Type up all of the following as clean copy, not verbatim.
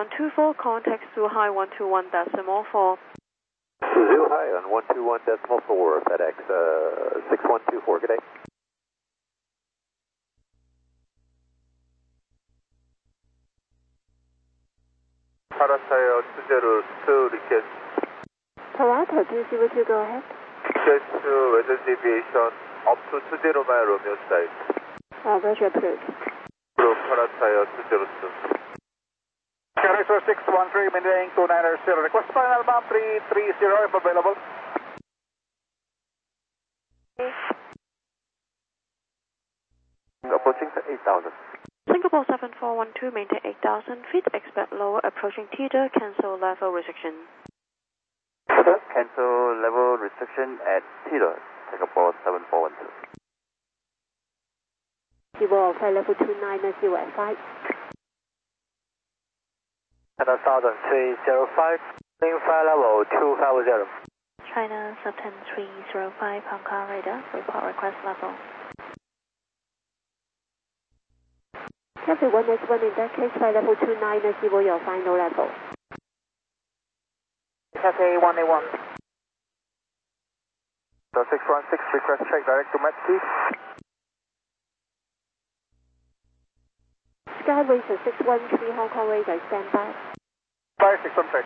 124, contact Zhuhai 121.4. Zhuhai on 121.4, FedEx 6124, good day. Paratayo 202 request. Parata 202, go ahead. Request weather deviation up to 20 mile Romeo side. Roger, approved. Group Paratayo 202. Character 613, maintaining 290, request final map 330 if available. Approaching 8,000. Singapore 7412, maintain 8,000 feet, expect lower approaching Teeter, cancel level restriction. Cancel level restriction at Teeter, Singapore 7412. Zero, flight level 290 at 5. China Southern 305, flight level 250. China Subten 305, Hong Kong radar, report request level. Cathay 181, in that case, flight level 290, your final level. Cathay 181. The 616, request check direct to Metski. Sky Racer 613, Hong Kong radar, stand by. 5616.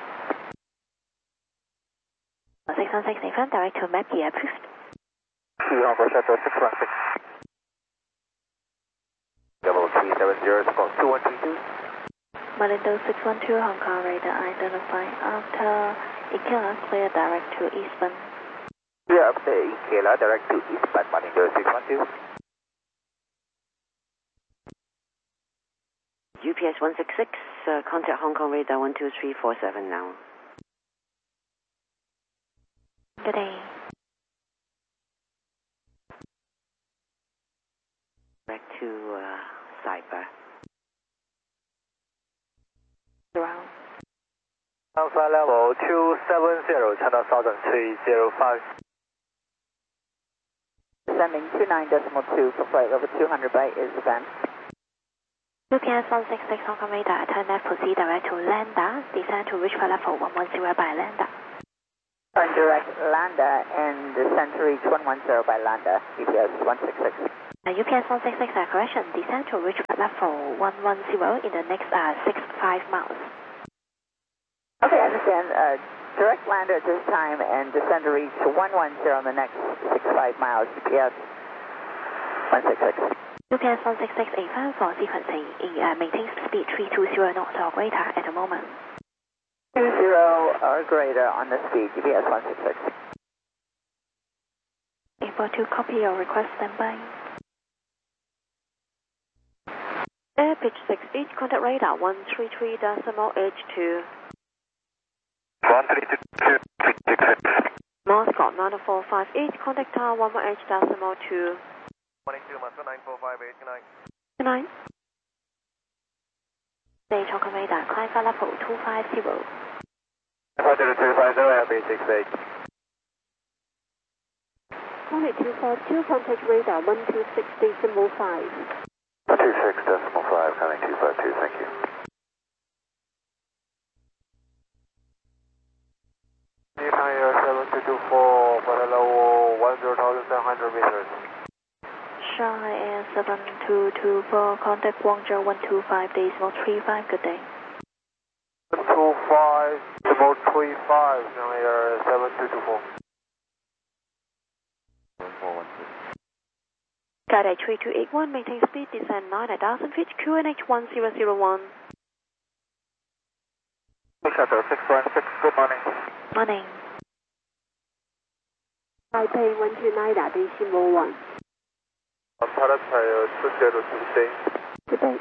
616, confirm, direct to Metski, approved. Hong Kong Shuttle 616. Level 370, support 2132. Malindo 612, Hong Kong radar, identify after Ikela, clear direct to eastbound. Yeah, up there, Ikela, direct to eastbound, Malindo 612. UPS 166, contact Hong Kong radar 12347 now. Good day. Back to Cyber. Ground. Flight level 270, China Southern 305. Sending 29.2 for flight level 200 by Isban. UPS 166, Hong Kong radar, turn left, proceed direct to Landa, descend to reach flight level 110 by Landa. Turn direct Landa and descend to reach 110 by Landa, UPS 166. UPS 166, correction, descend to reach flight level 110 in the next 65 miles. Okay, I understand. Direct Landa at this time and descend to reach 110 in the next 65 miles, UPS 166. UPS 166, A5 for sequencing, maintain speed 320 knots or greater at the moment. 20 or greater on the speed, UPS 166. Able to copy your request, standby. Air pitch 68, contact radar 133.H2. 132. Moscow 9458, contact tower 11H.2. 22, Moscow 94589. Good night. Stage Hong Kong radar, climb flight level 250. 250, LB68. Contact 242, contact radar 126.5. 26.5, coming 252, thank you. Higher 7224, flight level 10,700 meters. Shanghai Air 7224, contact Guangzhou 125.35, good day. 125, 35, Shanghai Air 7224. Guide 3281, maintain speed, descend 9,000 feet, QNH 1001. Shuttle 616, good morning. Morning. Taipei 129.1. Paratayo 202, day. Good day.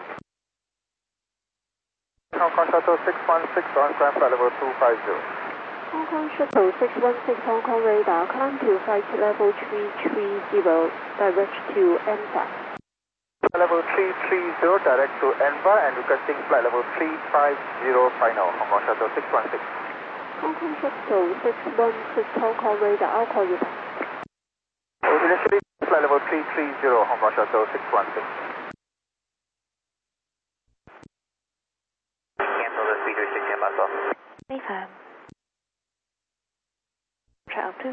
Hong Kong Shuttle 616 on climb flight level 250. Hong Kong Shuttle 616, Hong Kong radar, climb to flight level 330, direct to ENFA. Level 330 direct to ENVA and requesting flight level 350 final, Hong Kong Shuttle 616. Hong Kong Shuttle 616, Hong Kong radar, I'll call you back. Initially, flight level 330, Hong Kong Shuttle 616. Cancel the speed Massa. Affirm. Trail 2.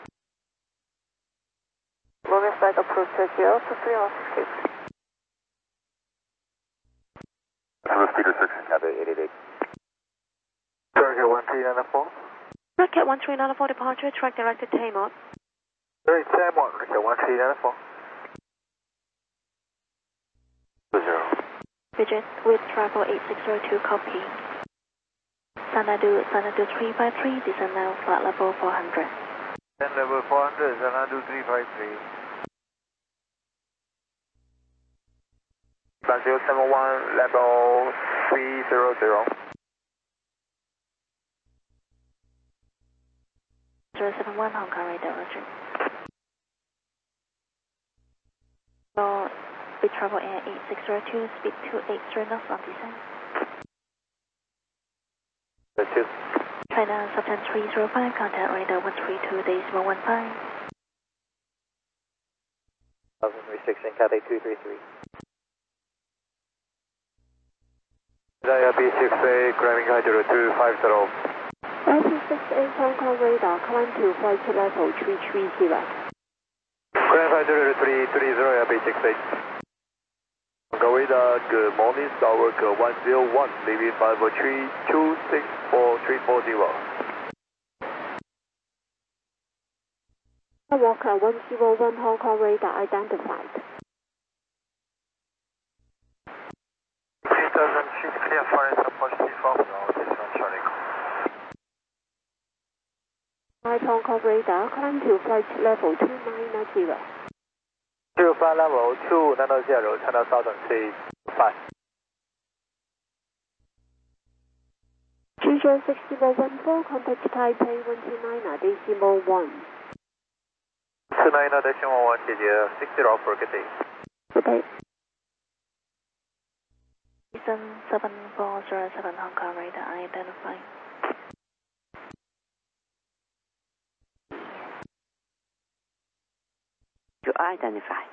Moving flight approach to 0 to 316. Peter 6, Cathay 888. Target 1394. Rocket 1394 departure, track directed Tamar. Very Sam 1, Rocket 1394. 0. Bridget with travel 8602, copy. Sanadu 353, descend now, flight level 400. Then level 400, Xanadu 353. Flight 071, level 300. 071 Hong Kong radar, roger. So, we travel air 8602, speed 280 knots on descent. 2. China Subten 305, contact radar 132.15. 1036 Cathay 233. Jaya B68, climbing high 0250. RT68 Hong Kong radar, climb to flight level 330. Climb high 0330, Jaya B68. Hong Kong radar, good morning, Starwork 101, leaving 543, 264, 340. Walker 101 Hong Kong radar identified. 3000 feet clear for approach T4 now, this one Charlie. 5 Hong Kong radar, climb to flight level 290. 25 level 290, China Southern 35. Future 6014, contact Taipei 129, decimal 1. 29 decimal 1, 姐姐60 for good day. Good day. 7407 Hong Kong radar identified. You identify.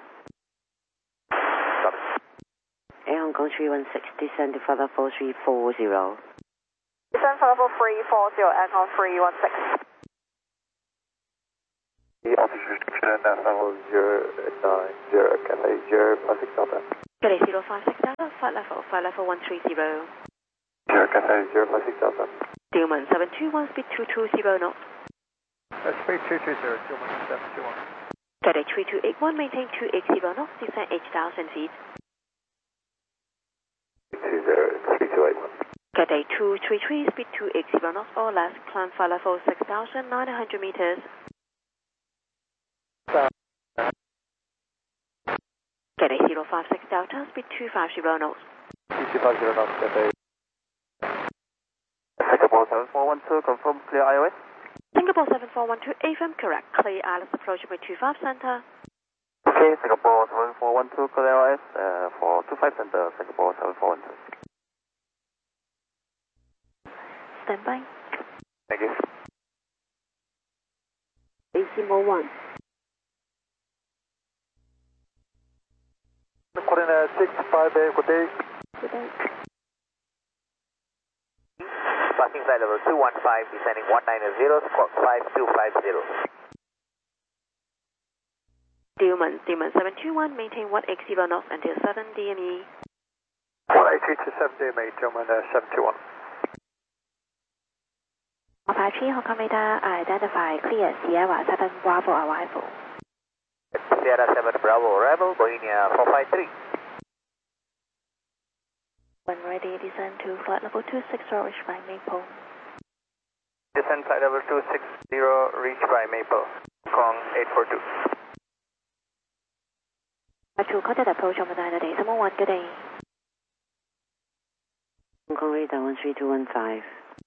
Air Hong Kong 316, descend to further 4340. Descend for level 340, Echo 316. The office restriction and level 090, Cathay 056 Delta. Cathay 056 Delta, flight level 130. 0 Cathay 056 Delta. Dillman 721, speed 220 knots. Speed 220, Tillman 721. Cathay 3281, maintain 280 knots, descend 8,000 feet. 3281. Cathay 233, speed 280 knots or less, climb flight level 6,900 meters. Cathay 056 Delta, speed 250 knots. 250 knots, Cathay. Singapore 7412, confirm clear IOS. Singapore 7412, AFM correct, clear ILS approach with 25 center. Okay, Singapore 7412, clear IOS for 25 center, Singapore 7412. Stand by. Thank you. Decimal 1. Coordinate 658, good day. Good day. Passing flight level 215, descending 190, squawk 5250. Dillman 721, maintain 180 knots until 7 DME. 180 to 7 DME, Tillman 721. 153 Hong Kong radar, identify, clear, Sierra 7 Bravo arrival. Sierra 7 Bravo arrival, Bohemia 453. When ready, descend to flight level 26, reach by Maple. Descend flight level 260, reach by Maple. Kong 842. To contact approach over 9 days, Decimal 1, good day. Hong Kong radar 13215.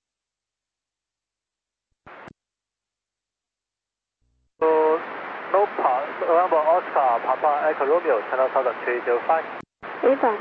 No pass, November Oscar, Papa Echo Romeo, China Southern 305. Affirm.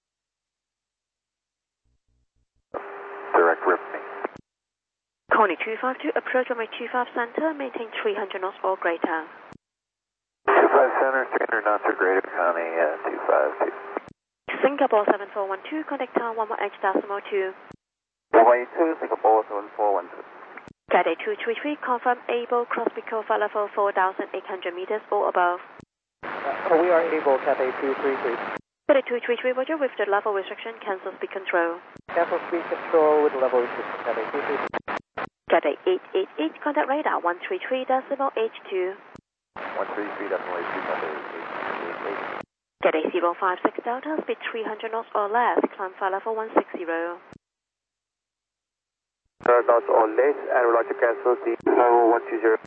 Direct rip me. Connie 252, approach on my 25 center, maintain 300 knots or greater. 25 center, 300 knots or greater, Connie 252. Singapore 7412, contact town 11H decimal 2. Runway 2, Singapore 7412. Cathay 233, confirm able Crosby Cove level 4,800 meters or above. We are able, Cathay 233. Cathay 233, roger, with the level restriction, cancel speed control. Cancel speed control with level restriction, Cathay 233. Cathay 888, contact radar 133.H2. 133.H2, Cathay 888. Cathay 056 Delta, speed 300 knots or less, climb flight level 160. Knots or less, and we'd like to cancel the 120.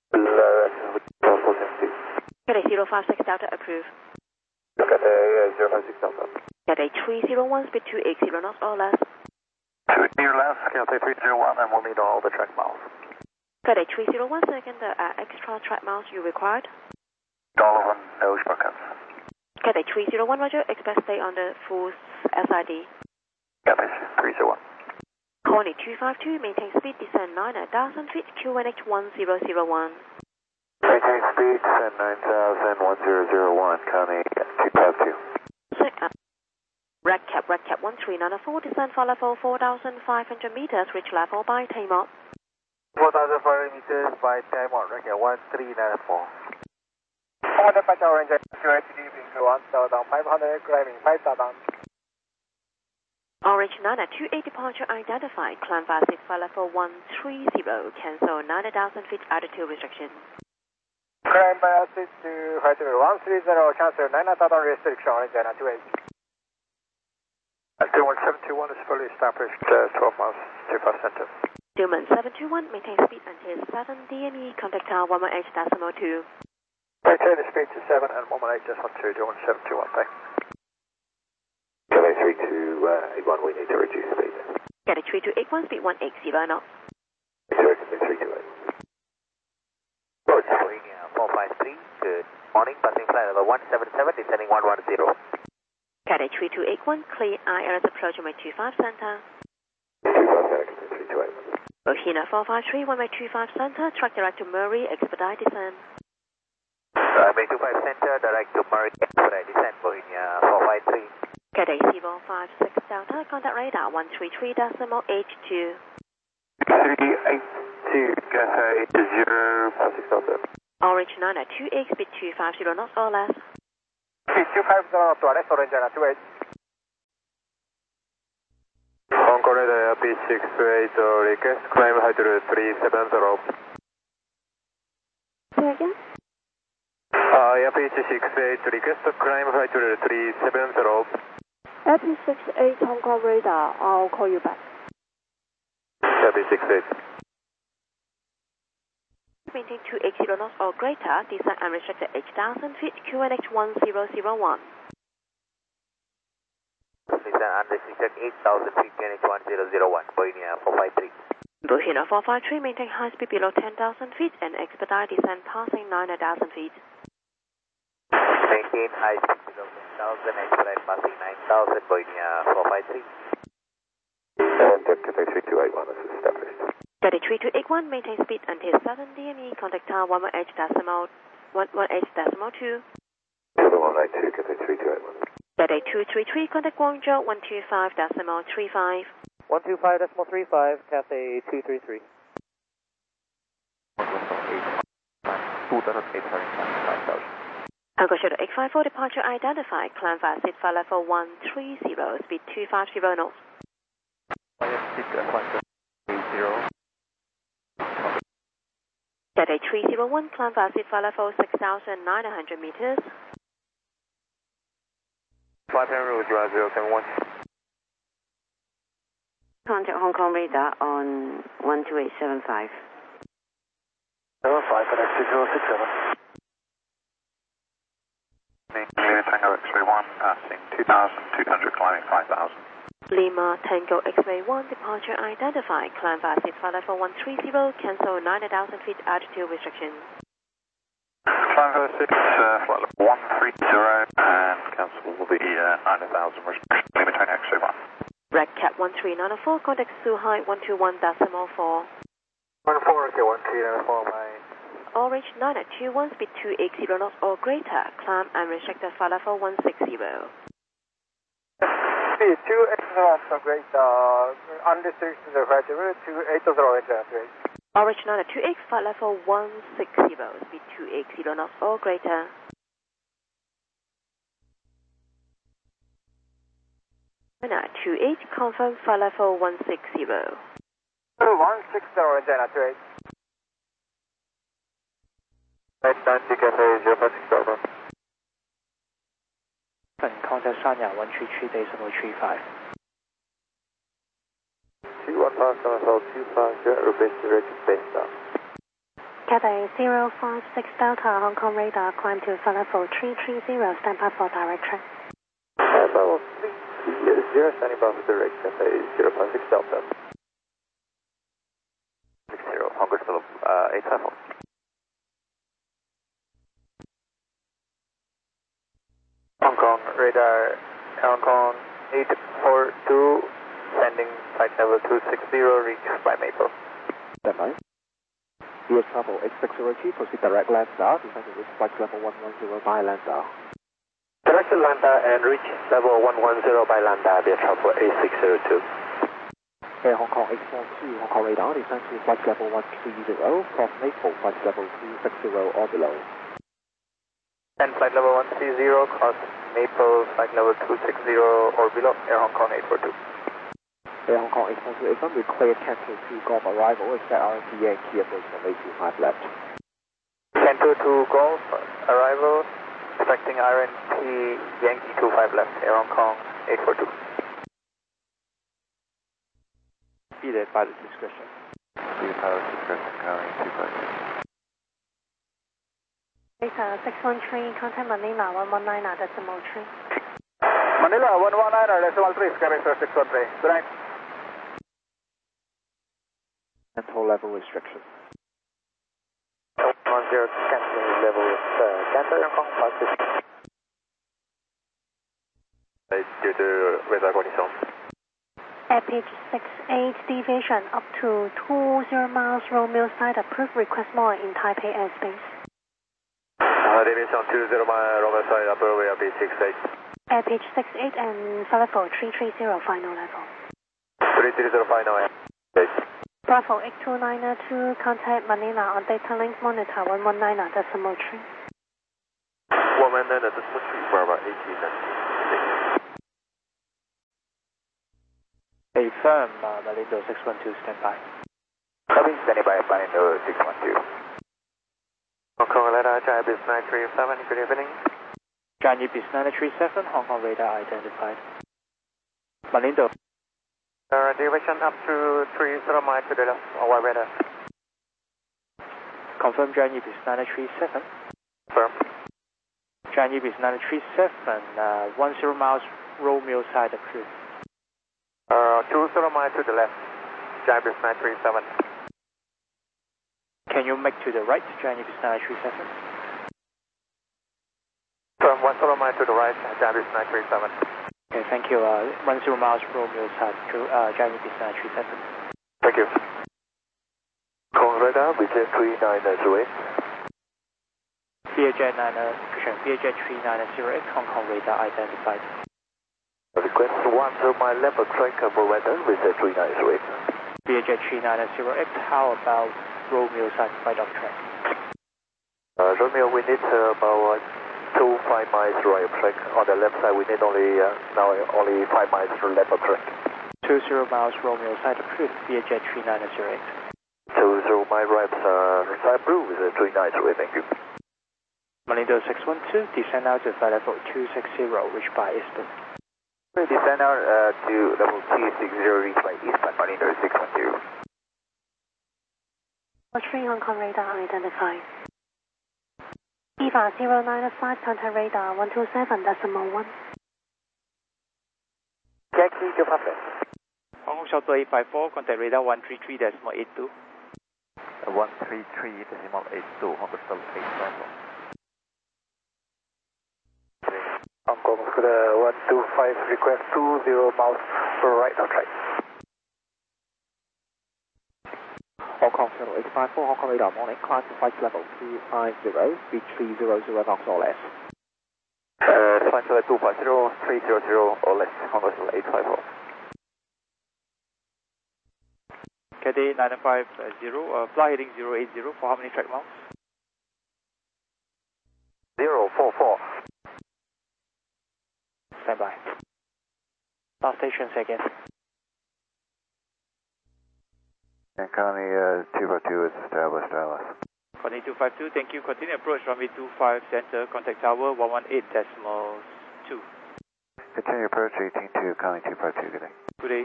Cathay 056 Delta, approve. Cathay 056 Delta. Cathay 301, speed 280 knots or less. 2 near left, Cathay 301, and we'll need all the track miles. Cathay 301, second, extra track miles you required. All of them, no shortcuts. Cathay 301, roger, expect stay on the full SID. Cathay 301. Corny 252, maintain speed, descend 9,000 feet, QNH 1001. Maintain speed, descend 9,000, 1001, Connie 252. Red cap 1394, descend for level 4,500 meters, reach level by takeoff. 4,500 meters by takeoff, Red cap 1394. Commander Patel Ranger, QHD, being 1,500, climbing 5,000. Orange 928 departure identified, climb fast for level 130, cancel 9,000 feet altitude restriction. Climb fast to altitude 130, cancel 9,000 restriction, Orange 928. Stillman 721 is fully established, 12 miles, 25 center. Stillman 721, maintain speed until 7 DME, contact tower 118.2. Maintain the speed to 7 and 118.2, Stillman 721, thanks. Cathay 3281, we need to reduce speed. Cathay 3281, speed 180 knots. Cathay 328. Roger, Boeing 453, good morning, passing flight level 177, descending 110. Cathay 3281, clear ILS approach runway 25 center. 25 Cathay 328. Bohina 453, runway 25 center, track direct to Murray, expedite descent. Runway 25 center, direct to Murray, expedite descent, Bohina 453. Cathay 056 Delta, contact radar 133.H2. 382, Cathay 056 Delta. Orange 928, speed 250 knots or less. Speed 250 knots or less, Orange 928. Hong Kong radar LP68, request climb altitude 370. Say again? LP68, request climb altitude 370. LP68 Hong Kong radar, I'll call you back. LP68. Maintain 280 knots or greater, descend unrestricted 8,000 feet, QNH 1001. Descend unrestricted 8,000 feet, QNH 1001, Boeing 453. Bohina 453, maintain high speed below 10,000 feet and expedite descent passing 9,000 feet. Maintain high speed below 10,000, expedite passing 9,000, Boeing 453. And Cathay 3281 is established. Cathay 3281, maintain speed until 7 DME, contact tower 118.2. 182, Cathay 3281. Cathay 233, contact Guangzhou 125.35. 125.35, Cathay 233. 2,800. Anchor Shadow 854, departure identified, climb fast, seat flight level 130, speed 250 knots. Cathay 301, climb fast, seat flight level 6,900 meters. 510 route 071. Contact Hong Kong radar on 12875. 05, connect to 067. Lima Tango X-ray 1, passing 2,200, climbing 5,000. Lima Tango X-ray 1, departure identified, climb fast, seat flight level 130, cancel 9,000 feet altitude restriction. Climb 6, flight level 130, and cancel the 9,000 restriction. Lima Tango X-ray 1. Red Cap 1394, contact Suhai 121.4. 14, okay, 1394, bye. Orange 921, speed 280 knots or greater, climb unrestricted flight level 160. Speed 280 upgrade, unrestricted departure, 280 engine upgrade. Original 2X, flight level 160, speed 280 knots or greater. China 28, confirm flight level 160. 160 engine upgrade. 90 Cafe 056 over. Contact Sanya 133.35. 215725, repeat direct space down. Cathay 056 Delta, Hong Kong radar, climb to flight level 330, stand by for direct track. Level 330, standing by for direct, Cathay 056 Delta. 60, Hong Kong Philip, 854. Hong Kong radar, Hong Kong 842, sending flight level 260, reach by Maple. Standby. US Travel 8602, proceed direct Lansdale, descend to reach flight level 110 by Lansdale. Direct to Lambda and reach level 110 by Lambda via Travel 8602. Air Hong Kong 842, Hong Kong radar, descend to flight level 130, cross Maple, flight level 260 or below. And flight level 130, cross Maple, flight level 260 or below, Air Hong Kong 842. Air Hong Kong 842, FM, we cleared cancel to Golf arrival, expect RMP Yankee approach from 825 left. Cancel to Golf arrival, expecting RMP Yankee 25 left, Air Hong Kong 842. Be there by the discretion. Be the pilot discretion, carrying 25. Data 613, contact Manila 119 decimal 3. Manila 119 decimal 3, Skyback 613. Good night. Mental level restriction. 10, cancel level cancel Hong Kong 56. Due to weather conditions. Air pitch 68 deviation up to 20 miles, Romeo side approved, request more in Taipei airspace. Deviation 20 mile, Romeo side, upper way, RP68. Air pitch 68 and flight level 330 final level. 330 final, Bravo 8292, contact Manila on data link monitor 119 decimal 3. 119 decimal 3, Bravo 18. A firm, Malindo 612, standby. Coming, standing by, Malindo 612. Hong Kong radar, Jaibis 937, good evening. Jaibis 937, Hong Kong radar identified. Malindo. Deviation up to 30 miles to the left, our radar. Confirm Jaibis 937. Confirm. Jaibis 937, 10 miles, Romeo side approved. 20 miles to the left, Jaibis 937. Can you make to the right, Jaibis 937? From 10 miles to the right, Jaibis 937. Okay, thank you. 10 miles, Romeo side, Jaibis 937. Thank you. Kong radar, BJ 3908. BJ 3908, Hong Kong radar identified. Request 10 mile level track for weather with 3908. BJ 3908, how about Romeo side right of track? Romeo, we need about 5 miles right of track. On the left side, we need only 5 miles left of track. 20 miles, Romeo side approved, BJ 3908. 20 mile right side blue with 3908, thank you. Malindo 612, descend out to flight level 260, reach by Eastern. Descend out to level 260, reach by Eastern, Malindo 612. 3 Hong Kong radar identified. EVA 095, contact radar 127 decimal 1. Yankee 25 left. Hong Kong Shuttle 854, contact radar 133.82. 133.82, Hong Kong Shuttle 854. Hong Kong for the 125, request 20 miles for right of track. Hong Kong Shuttle 854, Hong Kong radar morning, climb to flight level 250, speed 300 knots or less. Climb to 250, 300 or less, Honda 854. Cathay 950, fly heading 080 for how many track miles? 044. Stand by. Last station second. And Connie 252 is established, Dallas. Connie 252, thank you. Continue approach runway 25 center, contact tower 118.2. Continue approach 182, Connie 252, good day. Good day.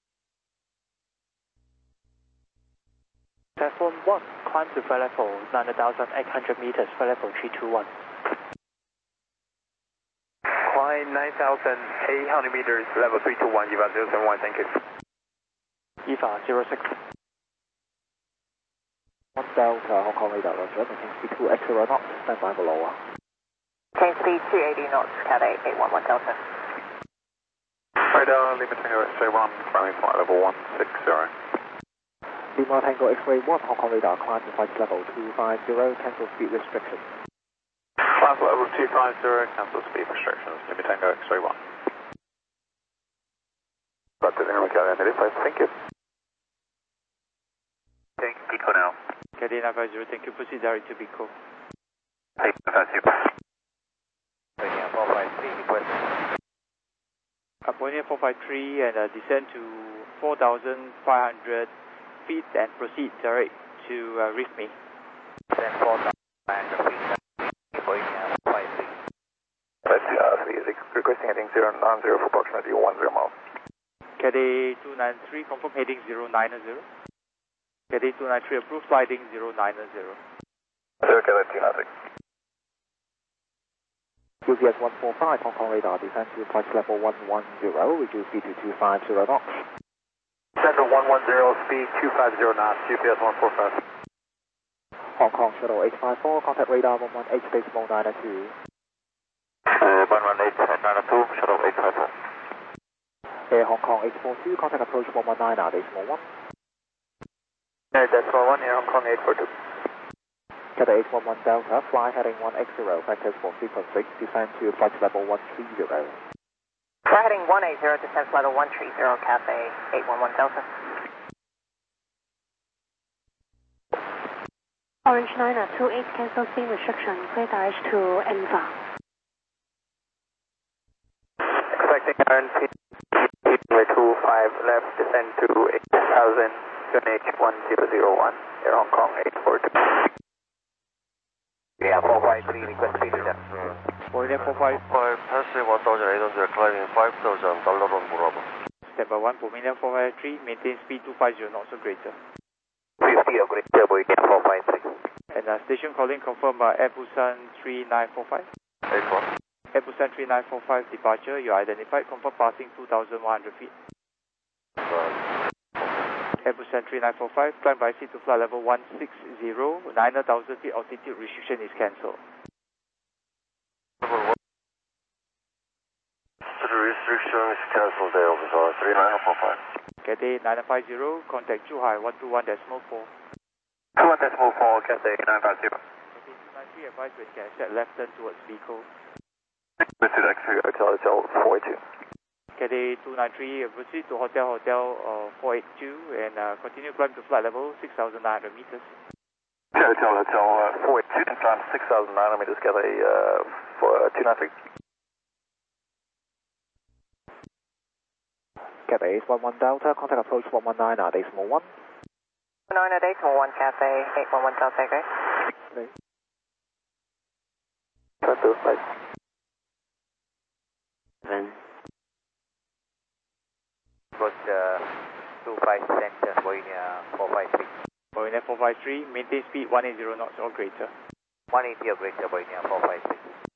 Platform 1, climb to flight level 9,800 meters, flight level 321. Climb 9,800 meters, level 321, EVA 071, thank you. EVA 06. 1 Delta, Hong Kong radar, roger, maintain speed 280 knots, stand by below. Maintain speed 280 knots, Cathay 811 Delta. Radar, Lima Tango X-ray 1, climbing flight level 160. Lima Tango X-ray 1, Hong Kong radar, climb to flight level 250, cancel speed restrictions. Climb flight level 250, cancel speed restrictions, Lima Tango X-ray 1. Back to the Lima Cathay 95, thank you. Thank you, Pico now. Cathay 950, thank you. Proceed direct to Pico. Hey, that's you. Boeing 453, request. Boeing 453 and descend to 4,500 feet and proceed direct to reef me. Then 4,500 feet. Boeing 453. That's requesting heading 090 for approximately 10 miles. Cathay 293, confirm heading 090. Cathay 293, approved sliding 090. Cathay 293. UPS 145, Hong Kong radar, descend to flight level 110, reduce speed to 250 knots. Center 110, speed 250 knots, UPS 145. Hong Kong shuttle 854, contact radar 118.902. 118.902, shuttle 854. Air Hong Kong 842, contact approach 119.1. Air Decimal 1, Air Hong Kong 842. Cathay 811 Delta, fly heading 180, vectors for frequency, descend to flight level 130. Fly heading 180, descent flight level 130, Cathay 811 Delta. Orange 928, cancel speed restriction, clear direct to ENVA. Expecting RNP 25 left, descend to 8,000, QNH 1001, Air Hong Kong 842. Yeah, 453, request speed reduction. Boeing 455, passing 1,800, climbing 5,000, Dallas on Bravo. step by 1, Boeing 453, maintain speed 250 knots or greater. 50 or greater, Boeing 453. And station calling confirmed by Air Busan 3945. 81. Air Busan 3945 departure, you identified, confirm passing 2,100 feet. Air Busan 3945, climb by seat to flight level 160, 9,000 feet altitude restriction is cancelled. Restriction is cancelled there, officer 3945. Cathay 950, contact Zhuhai 121.4. 21.4, Cathay 950. Cathay 293, advise when can set left turn towards Vico. Visit X-ray Hotel 482. Cathay 293, proceed to Hotel 482 and continue climb to flight level 6,900 meters. Hotel 482, climb 6,900 meters, Cathay 293. Cathay 811 Delta, contact approach 119.1. 1 Cathay 811 Delta, okay? Approach 25 center, Boeing 453. Boeing 453, maintain speed 180 knots or greater. 180 or greater, Boeing 453.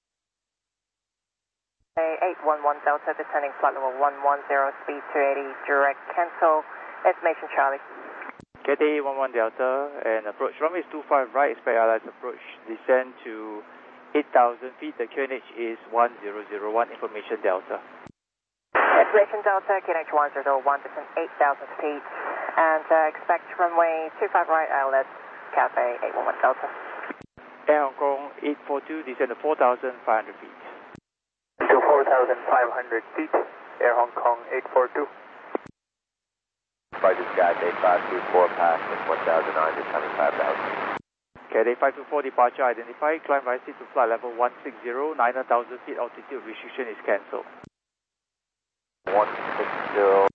811 Delta, descending flight level 110, speed 280, direct cancel, information Charlie. Cathay 11 Delta and approach runway is 25 right, expect airlines approach, descend to 8,000 feet, the QNH is 1001, information Delta. Information Delta, QNH 1001, descend 8,000 feet, and expect runway 25 right, ILS, Cathay 811 Delta. Air Hong Kong 842, descend to 4,500 feet. 25 4,500 feet, Air Hong Kong 842. Departure Cathay 524 past at 1,009, becoming 5,000. Cathay 524 departure identified, climb by seat to flight level 160, 9,000 feet altitude restriction is cancelled. 160,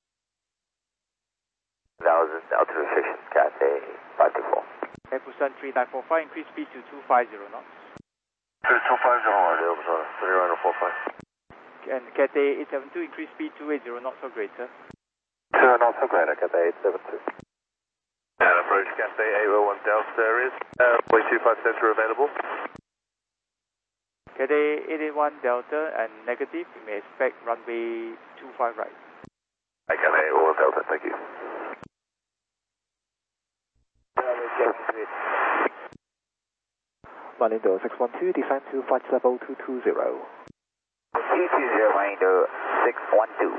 1,000 altitude restriction, Cathay 524. Air Busan 3945, increase speed to 250 knots. 250, 3945. And Cathay 872, increase speed 280 knots or greater. 2 knots or greater, Cathay 872. And approach Cathay 801 Delta is runway 25 center available. Cathay 881 Delta and negative, you may expect runway 25 right. Cathay 801 Delta, thank you. Malindo 612, descend to flight level 220. 220, Malindo 612.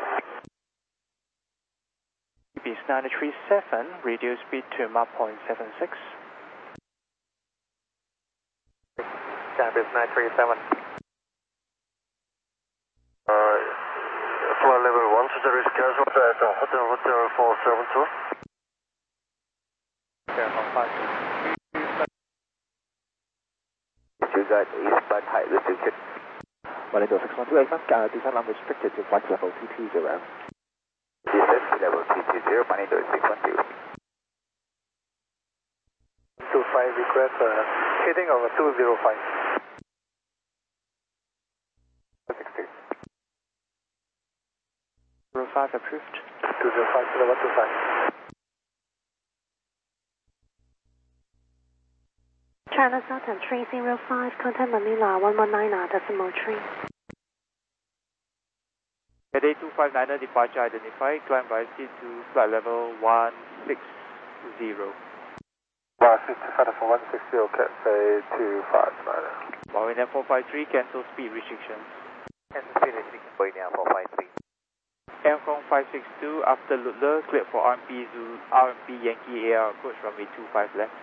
Beast 937, reduce speed to Mach 0.76. Beast 937. Flight level 120 is cancelled at Hotel 472. You got eastbound height restriction. Malindo 612, descent unrestricted to flight level 220. Descent to level 220, Malindo 612. 25 request, heading over 205. 60. 05 approved. 205 to level 25. China Southern 305, contact Manila 119.3. Cathay 259 departure identified, climb by seat to flight level 160. 160 for 160, Cathay 259. Marina 453, cancel speed restrictions. Cancel speed restriction, Marina 453. Air Hong Kong 562, after Lutler, cleared for RMP Yankee AR approach runway 25 left.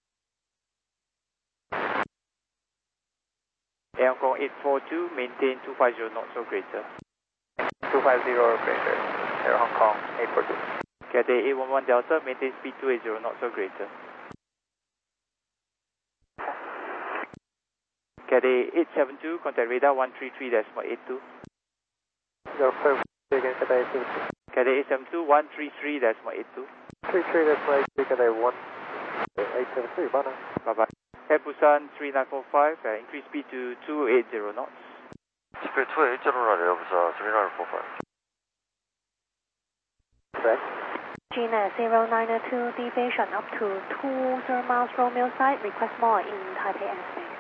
Air Hong Kong 842, maintain 250 knots or greater. 250 or greater, Air Hong Kong 842. Cathay 811 Delta, maintain speed 280 knots or greater. Cathay 872, contact radar 133.82. Again, Cathay 872. Cathay 872, 133.82. 33.82, Cathay 873, bye now. Bye bye. Air Busan 3945, increase speed to 280 knots. Speed 280 Air Busan 3945. Correct. GNet 0902, deviation up to 20 miles Romeo side, request more in Taipei airspace.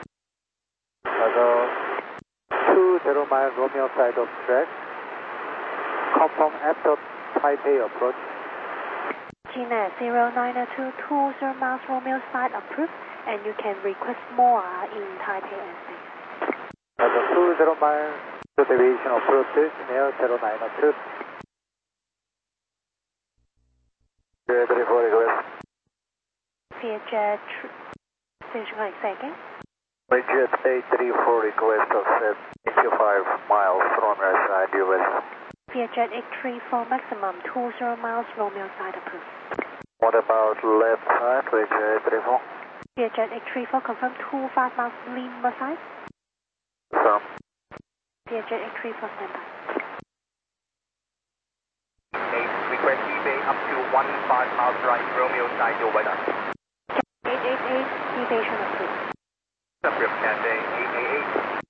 20 miles Romeo side of track. Confirm after Taipei approach. GNet 0902, 20 miles Romeo side approved, and you can request more in Taipei airspace. 20 miles to deviation approach, Air 0902. Vietjet, second. Vietjet 834 request of set 85 miles from your side, US. Vietjet 834 maximum 20 miles Romeo side approved. What about left side, Vietjet 834? Vietjet 834 confirm 25 miles Lima side. From Vietjet 834 standby. Request eBay up to 15 miles right, Romeo side, your weather. 888, deviation approved. Approved, Cathay 888.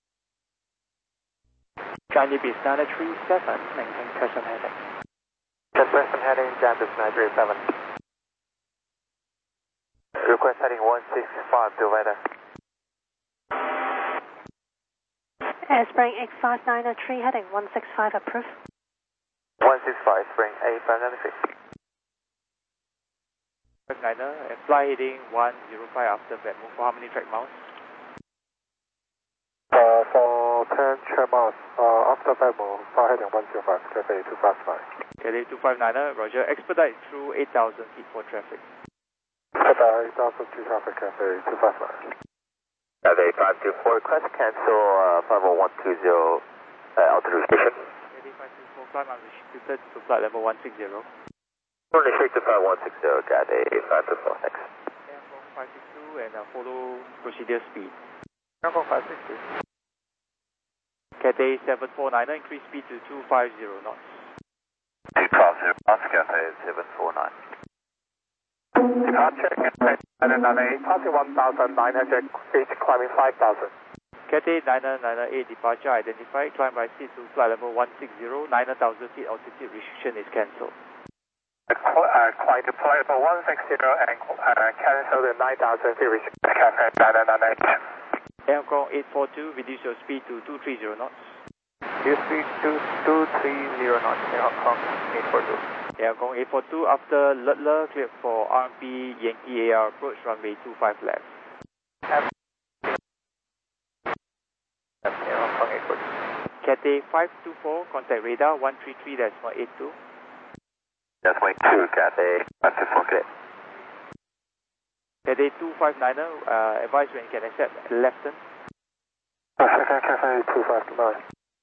China Beast 937, maintain present heading. present heading, Jambus 937. Request heading 165 to weather. Spring X5903 heading 165 approved. 165, Spring A593. Niner, and fly heading 105 after Vetmo for how many track miles? For 10 track miles, after Vetmo, fly heading 105, Cathay 259. Cathay 259er, roger. Expedite through 8,000 feet for traffic. Cathay 8,000 feet traffic, Cathay 259. Cathay 524, request cancel 50120, altitude station. Cathay 524, climb unrestricted to flight level 160. Unrestricted flight 160, Cathay 524, thanks. Airport 562 and follow procedure speed. Airport 562. Cathay 749, increase speed to 250 knots. 250 knots, Cathay 749. Departure, Cathay 998, passing 1,900 feet, climbing 5,000. Cathay 9998, departure identified, climb by seat to flight level 160, 9,000 feet altitude restriction is cancelled. Climb to flight level 160 and cancel the 9,000 feet restriction, Cathay 998. Air Hong Kong 842, reduce your speed to 230 knots. Your speed to 230 knots, Air Hong Kong 842. Air Hong Kong 842, after Lutler, cleared for RMP Yankee AR approach, runway 25 left. Air Hong Kong 842. Cathay 524, contact radar 133.82. That's way 2, Cathay 524, clear. Cathay 259, advise when you can accept left turn. Second Cathay 259.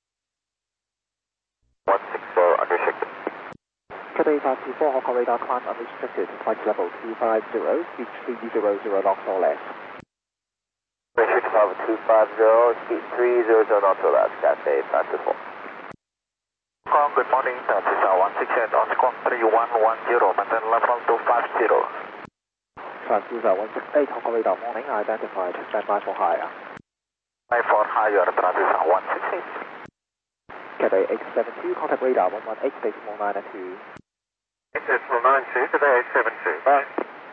160, unrestricted. Cathay 524, Hong Kong radar climb unrestricted, flight level 250, speed 300 knots or less. Restricted level 250, speed 300 knots or less, Cathay 524. Hong Kong, good morning, Taxi 168, on squawk 3110, maintain level 250. Transducer 168, Hong Kong radar morning, identified, standby for higher. For higher, Transducer 168. Cathay 872, contact radar 118, decimal 902. Decimal 92, Cathay 872. Bye.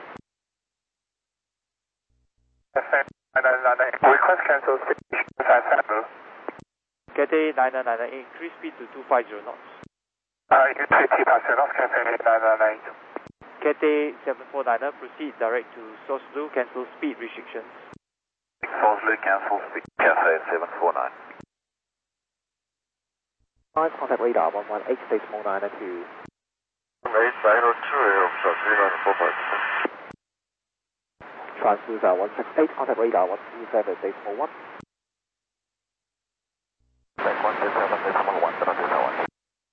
Request cancel, speed Cathay 9998, increase speed to 250 knots. U20 passing off, Cathay 998. Cathay 749, proceed direct to Source Blue, cancel speed restrictions. Source Blue, cancel speed, Cathay 749. 5, contact radar 118, decimal 902. 892, Transducer 168, contact radar 127, decimal 1. 127, decimal 1, Transducer 1.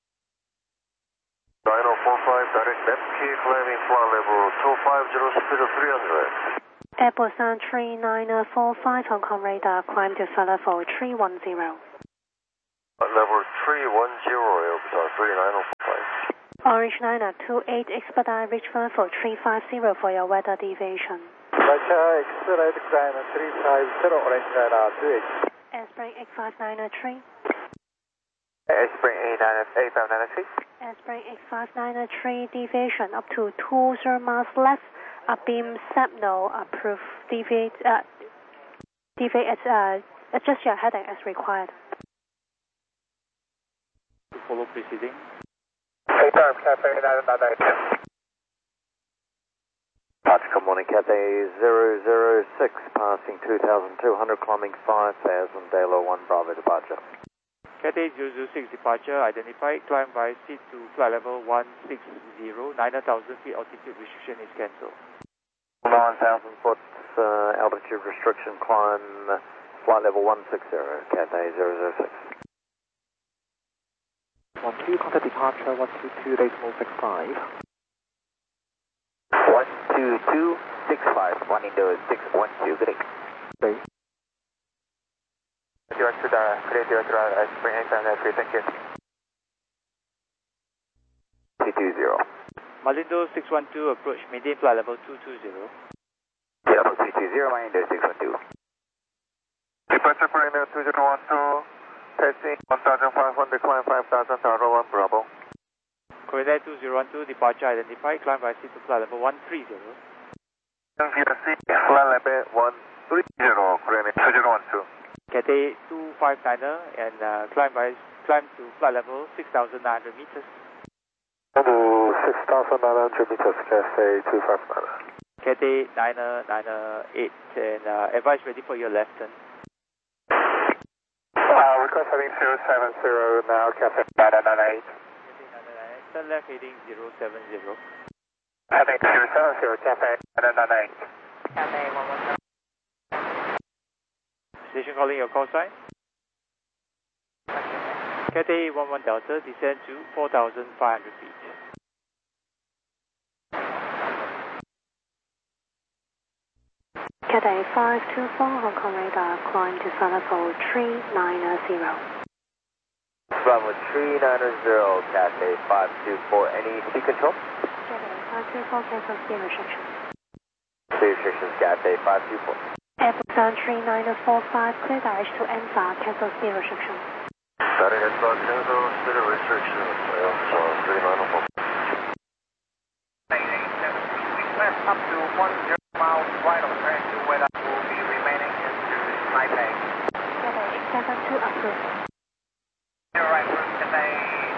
9045, direct left key, climbing flight level 250, speed 300. Airport Sound 3945, Hong Kong radar, climb to flight level 310. Level 310, Airport 3945. Orange 928, expedite reach flight level 350 for your weather deviation. Russia, expedite climb 350, Orange 928. Airspring 85993. Spring 8593. Airspring 8593, deviation up to 20 miles left. Beam signal approved. Adjust your heading as required. To follow preceding. Time, Cathay 998. Good morning, Cathay 006, passing 2,200, climbing 5,000, Dalo 1 Bravo departure. Cathay 006, departure identified, climb by seat to flight level 160, 9,000 feet altitude restriction is cancelled. 9,000 foot altitude restriction, climb flight level 160, Cathay 006. 12, contact departure 122, decimal 65. 12265, running to 612, good day. Okay. Director, Spring 8593, thank you. 220. Malindo 612, approach, maintain flight level 220. Yeah, 220, Malindo 612. Departure for email 2012, passing 1,500, climb 5,000, Tower 1 Bravo. Corridor 2012, departure identified, climb by seat to flight level 130. Flight level 130, Granite 2012. Cathay 259 and climb to flight level 6,900 meters. To 6,900 meters, Cathay 259. Cathay 998 and advise ready for your left turn. Request heading 070 now, Cathay 998. Turn left heading 070. Heading 070, Cathay 998. Cathay 110. Station calling your call sign. Cathay 11 Delta, descend to 4,500 feet. Cathay 524, Hong Kong radar, climb to flight level 390. Bravo 390, Cathay 524, any speed control? Cathay 524, cancel speed restriction. Speed restrictions, Cathay 524. Airbus 3945, clear direct to ENSA, cancel speed restriction. Starting at cancel speed restrictions, ENSA 3945. Up to 10 miles right of turn to weather will be remaining into Taipei. Cathay 872, approved. Right, Cathay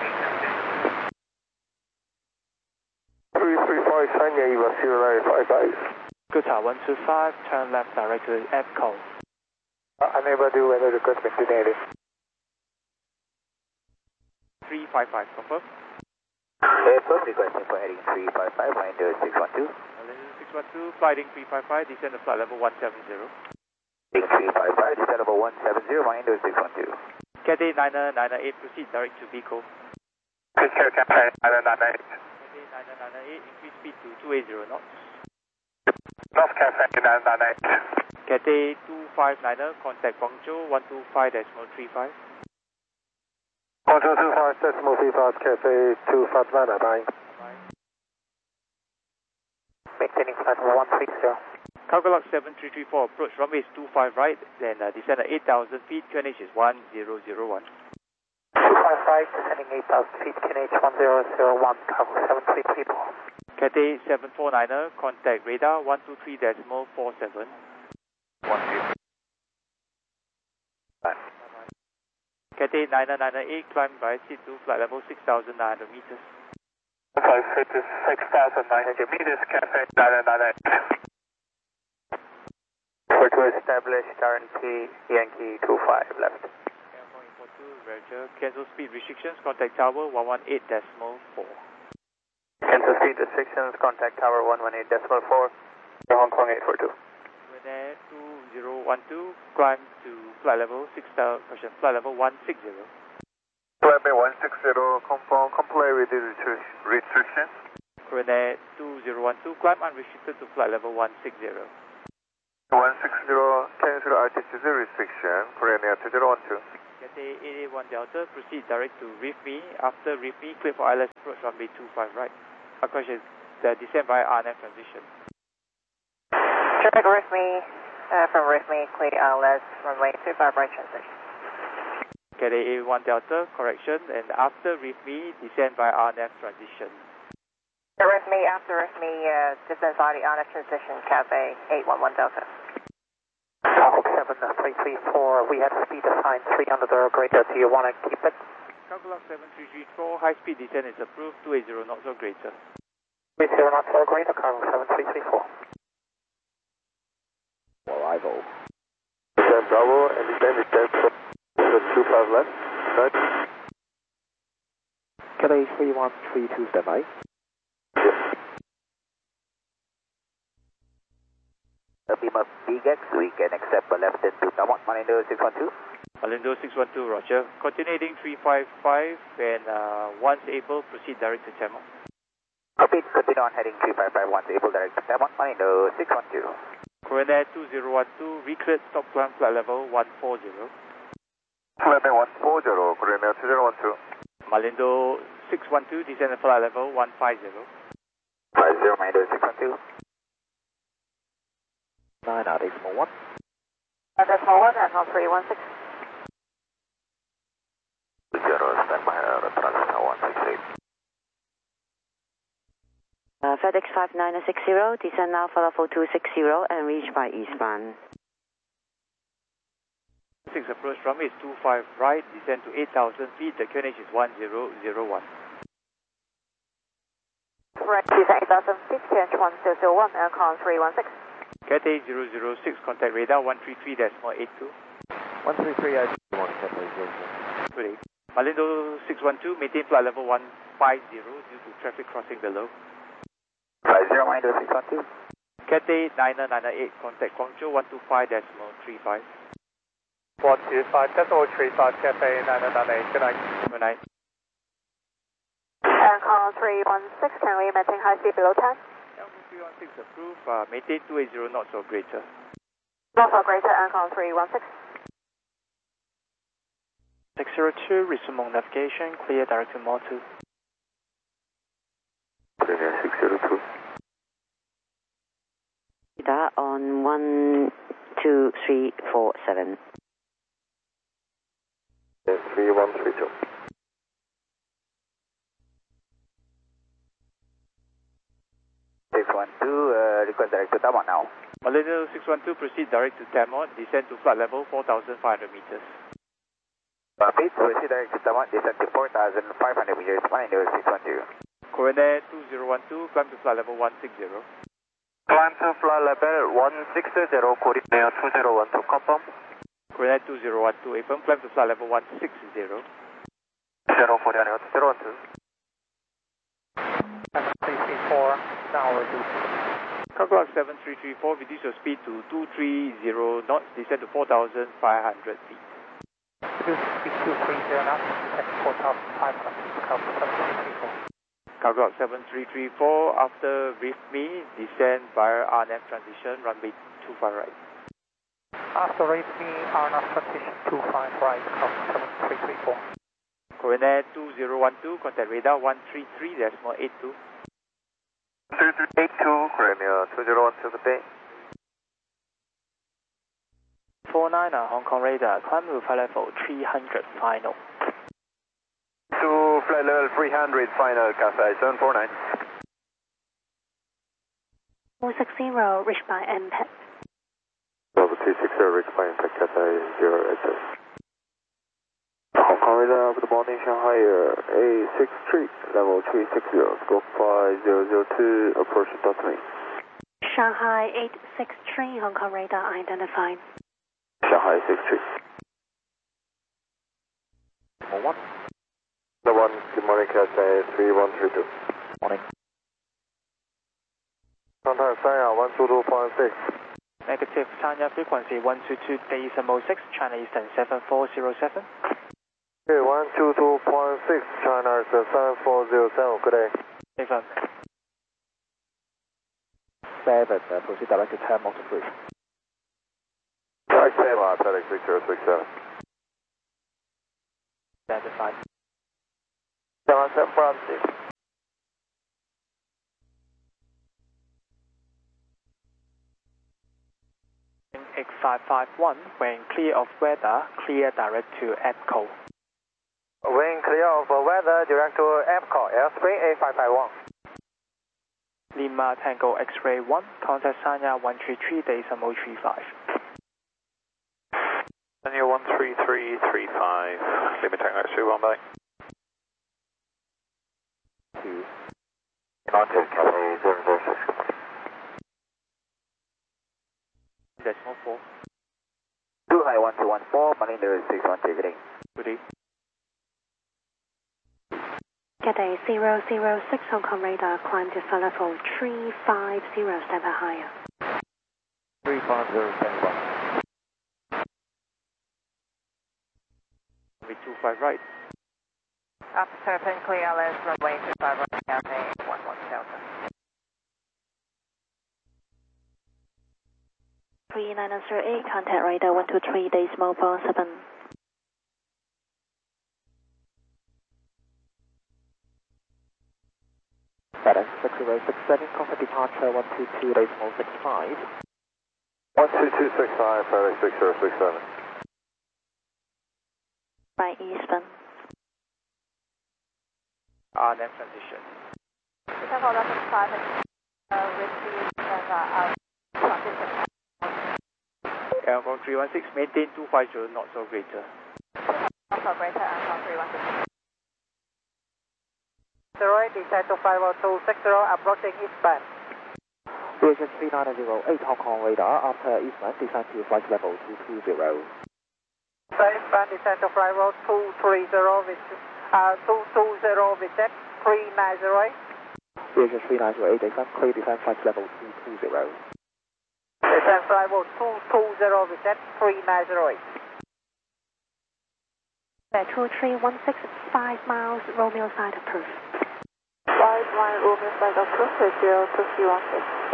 872. 335 Sanya Eva 0955. Qatar 125, turn left direct to EPCO. Unable to weather request today. 355, confirm. Airport requesting for heading 355, wind 612. 612, flighting 355, descend to flight level 170. Heading 355, descend level 170, wind 612. Cathay 9998, proceed direct to Vico. Take care, Cathay 998. Cathay 9998, increase speed to 280 knots. North Cathay 998. Cathay 259er, contact Guangzhou 125.35. 1225.35, Cathay 259, bye. Maintaining flight level 160. Cargo log 7334, approach runway is 25 right, then descend at 8,000 feet, QNH is 1001. 255, descending 8,000 feet, QNH 1001, cargo 7334. Cathay 749er, contact radar 123.47. 123. Cathay 9998, climb by seat to flight level 6,900 meters. Flight fit is 6,900 meters, Cathay 998. For to establish current P, Yankee 25 left. Airport Info 2, Roger. Cancel speed restrictions, contact tower 118.4. Cancel speed restrictions, contact tower 118.4. Hong Kong 842. When Air 2012, climb to flight level 160. Flight 160, confirm, comply with the restrictions. Korean Air 2012, climb unrestricted to flight level 160. 160, cancel altitude restriction, Korean Air 2012. Cathay 881 Delta, proceed direct to Reef Me. After Reef Me, clear for ILS approach runway 25 right. Approach is descend via RNF transition. Traffic Reef Me, from Reef Me, clear ILS runway 25 right transition. Cathay 881 Delta, correction, and after Reef Me, descend via RNF transition. Reef Me, after Reef Me, descend via the RNF transition, Cathay 811 Delta. Cargo 7334, we have speed assigned 300 greater. Do you want to keep it? Cargo log 7334, high speed descent is approved, 280 knots or greater. 30 knots or greater, cargo 7334. Arrival. Descend Bravo and descend 25 left. Right. Cathay 3132, standby. Beam up BGEX, we can accept a left into Tamot, Malindo 612. Malindo 612, Roger. Continuing 355, and once able, proceed direct to Tamot. Copy, continue on heading 355, once able, direct to Tamot, Malindo 612. Korean Air 2012, recleared stop climb flight level 140. Flight 140, Korean Air 2012. Malindo 612, descend at flight level 150. 50, Malindo 612. 9 out, Decimal 1. Decimal 1, and 316. Stand by transfer 168. FedEx 5960, descend now for level 260 and reach by eastbound. 6 approach runway is 25 right, descend to 8,000 feet, the QNH is 1001. Right, descend 8,000 feet, QNH 1001, aircon 316. Cathay 006, contact radar 133.82. 133, I see one, Cathay 0. Good day. Malindo 612, maintain flight level 150 due to traffic crossing below. 50, Malindo 612. Cathay 9998, contact Guangzhou 125.35. 125.35 Cafe 998. Good night. Good night. Aircon 316, can we maintain high speed below 10? Aircon 316 approved, maintain 280 knots or greater. Knots or greater, Aircon 316. 602, resume on navigation, clear direct to Mall 2. Premier 602. Radar on 12347. 3132. Request direct to Tamon now. Malaysia 612, proceed direct to Tamon, descend to flight level 4,500 meters. Please proceed direct to Tamon, descend to 4,500 meters, Manino 612. Coronet 2012, climb to flight level 160. Climb to flight level 160, coordinate 2012, confirm. Coronet 2012, affirm, climb to flight level 160. 040, 012. 7334, now reduce. Clock 7334, reduce your speed to 230 knots, descend to 4,500 feet. Reduce speed 230 knots, at 4,500 feet, Clock 7334. Clock 7334, after brief me, descend via RNAV transition, runway 25 right. After read me, RNAV transition 25 right, Clock 7334. Coronet 2012, contact radar 133.82. 3382, Premier 2012, good day. 49 Hong Kong radar, climb to flight level 300 final. To flight level 300, final, Cathay 749. 460, reached by MPET. Level 360, reached by impact, Cathay 0SS. Hong Kong radar, good morning, Shanghai Air A63, level 360, scope 5002, approaching .3. Shanghai 863, Hong Kong radar identified. Shanghai 63. Number 1. The one, good morning, Cathay 3132. Morning. Contact Sanya 122.6. Negative, Sanya frequency 122.6, China Eastern 7407. Okay, 122.6, China is 7407, good day. Affirm. 7, proceed direct to Tamon 3. Direct Tamon, FedEx 6067. Identified. 7746. X551, when clear of weather, clear direct to EPCO. When clear of weather, direct to EPCO, airspace A551. Lima Tango X-ray 1, contact Sanya 133.35. Sanya 13335, Lima Tango X-ray 1, bye. 2. Contact Cathay 006. Decimal 4. 2 high 1214, Manino 612, good day. Good day. Cathay 006, Hong Kong radar, climb to flight level 350, stand by higher. 350, stand by. Runway 25 right. After turn clear, LS runway 25 right, Cathay 11 Delta. 3908, contact radar 123.47. FedEx 6067, contact departure 122.65. 12265, FedEx 6067. By Eastbound. RNAV transition. Cargo 5 receive and transition. Aircon 316, maintain 250 knots or greater. Also greater Aircon 316. 08, descend to 50260, approaching eastbound. VHS 3908, Hong Kong radar, after eastbound, descend to flight level 220. Eastbound, descend to flight level 220, visit 3908. VHS 3908, descend, clear descend flight level 220. Descend flight level 220, visit 3908. 2316, 5 miles, Romeo side approved. 5 mile Romeo side approved, 02316.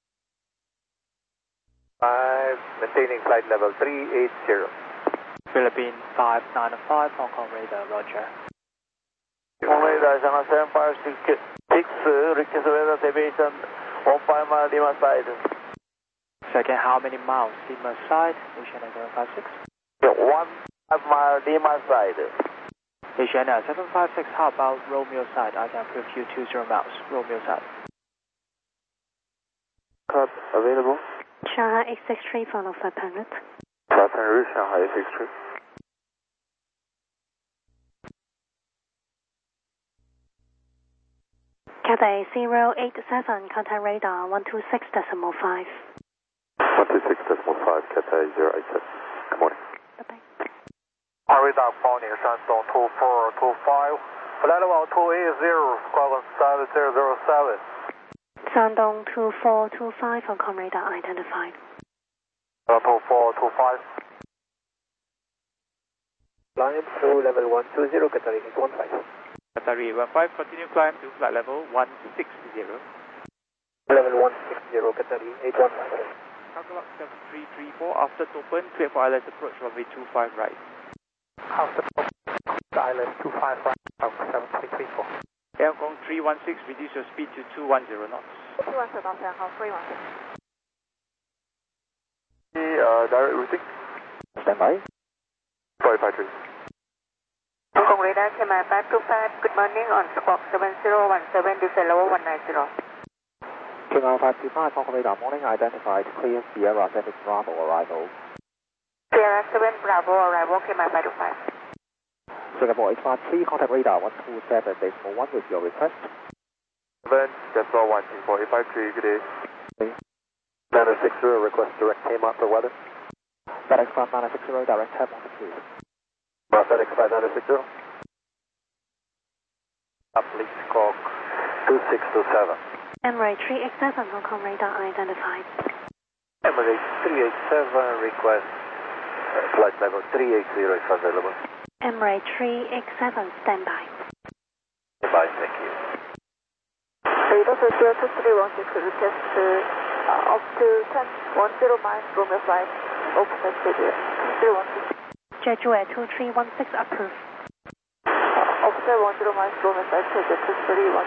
5, maintaining flight level 380. Philippine 595, Hong Kong radar, roger. Hong Kong radar, channel 756, request weather deviation, 15 mile Lima side. Second, how many miles? Lima side, Oceania 756. 15 mile Lima side. Oceania 756, how about Romeo side? I can approve you 20 miles, Romeo side. Cut available. Shanghai 863, follow 500. 500, Shanghai 863. Cathay 087, contact radar 126.5. 126.5, Cathay 087. Good morning. Bye-bye. Radar morning, Shandong 2425, flight level 280, squadron 7007. Shandong 2425, Hong Kong radar identified. 2425. Climb through level 120, Cathay 815. Qatari 15, continue climb to flight level 160. Level 160, Cathay 815. Calculate 7334, after open, clear for ILS approach runway 25 right. After ILS 25 right, 7334. Air Hong Kong 316, reduce your speed to 210 knots. 210 knots, Hong Kong 316. Direct routing. Stand by. 553. Hong Kong radar, KMI 525, good morning, on squawk 7017, descent level 190. KMI 525, Hong Kong radar, morning, identified, clear Sierra 7 Bravo arrival. Sierra 7 Bravo arrival, KMI 525. Singapore 853, contact radar 127.1 with your request. 7, Decibel 1, Singapore 853, good day. 960, request direct TMOT for weather. FedEx 5960, direct TMOT approved. FedEx 5960. Uplift squawk 2627. Emirates 387, Hong Kong radar identified. Emirates 387, request flight level 380 is available. Emirates 387, standby. Goodbye, thank you. Radar 02316, request up to 1010 miles, Romeo flight, open at 316. Jeju Air 2316 approved. Offset 10 miles, Romeo flight, 316.